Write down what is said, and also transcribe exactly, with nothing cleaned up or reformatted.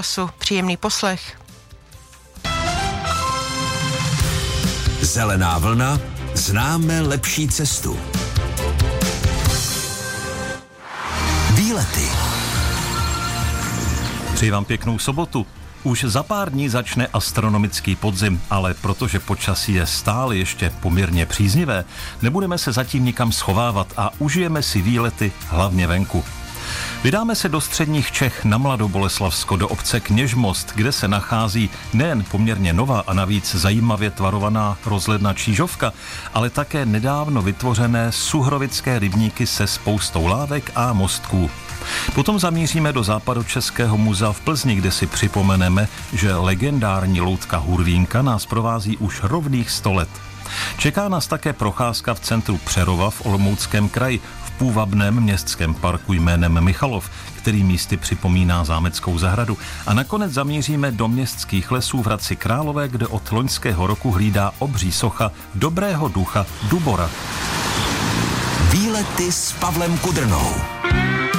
rozhlasu. Příjemný poslech. Zelená vlna, známe lepší cestu. Výlety. Přeji vám pěknou sobotu. Už za pár dní začne astronomický podzim, ale protože počasí je stále ještě poměrně příznivé, nebudeme se zatím nikam schovávat a užijeme si výlety hlavně venku. Vydáme se do středních Čech na Mladoboleslavsko, do obce Kněžmost, kde se nachází nejen poměrně nová a navíc zajímavě tvarovaná rozhledna Čížovka, ale také nedávno vytvořené suhrovické rybníky se spoustou lávek a mostků. Potom zamíříme do Západočeského muzea v Plzni, kde si připomeneme, že legendární loutka Hurvínka nás provází už rovných sto let. Čeká nás také procházka v centru Přerova v Olomouckém kraji, v půvabném městském parku jménem Michalov, který místy připomíná zámeckou zahradu. A nakonec zamíříme do městských lesů v Hradci Králové, kde od loňského roku hlídá obří socha dobrého ducha Dubora. Výlety s Pavlem Kudrnou.